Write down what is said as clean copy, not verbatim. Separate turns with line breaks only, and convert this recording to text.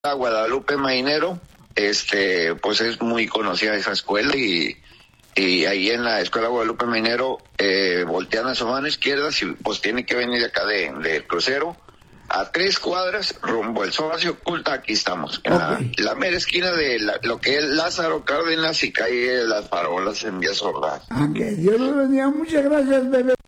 a Guadalupe Mainero, pues es muy conocida esa escuela y ahí en la escuela Guadalupe Mainero voltean a su mano izquierda, pues tiene que venir acá de crucero a 3 cuadras rumbo al Zonacio Oculta. Aquí estamos en la mera esquina de lo que es Lázaro Cárdenas y calle Las Farolas en Vías Ordaz.
Dios lo bendiga, muchas gracias, bebé.